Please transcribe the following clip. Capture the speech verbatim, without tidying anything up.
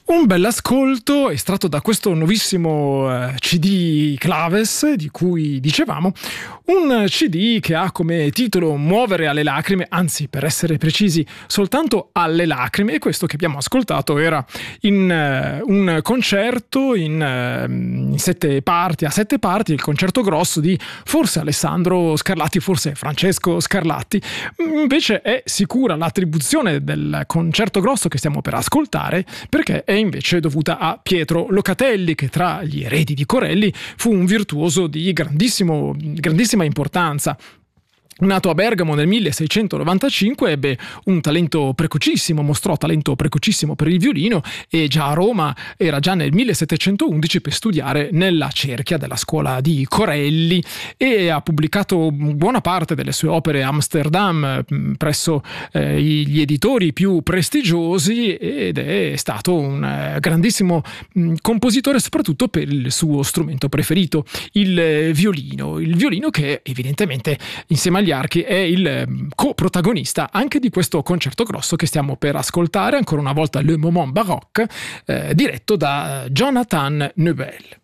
Un bell'ascolto estratto da questo nuovissimo eh, C D Claves di cui dicevamo, un C D che ha come titolo Muovere alle lacrime, anzi per essere precisi soltanto alle lacrime, e questo che abbiamo ascoltato era in uh, un concerto in, uh, in sette parti, a sette parti, il concerto grosso di forse Alessandro Scarlatti, forse Francesco Scarlatti. Invece è sicura l'attribuzione del concerto grosso che stiamo per ascoltare, perché è invece dovuta a Pietro Locatelli, che tra gli eredi di Corelli fu un virtuoso di grandissimo, grandissima importanza. Nato a Bergamo nel milleseicentonovantacinque, ebbe un talento precocissimo, mostrò talento precocissimo per il violino, e già a Roma era già nel millesettecentoundici per studiare nella cerchia della scuola di Corelli, e ha pubblicato buona parte delle sue opere a Amsterdam presso eh, gli editori più prestigiosi, ed è stato un eh, grandissimo mh, compositore, soprattutto per il suo strumento preferito, il eh, violino. Il violino che evidentemente insieme agli archi è il coprotagonista anche di questo concerto grosso che stiamo per ascoltare, ancora una volta Le Moment Baroque, eh, diretto da Jonathan Neubel.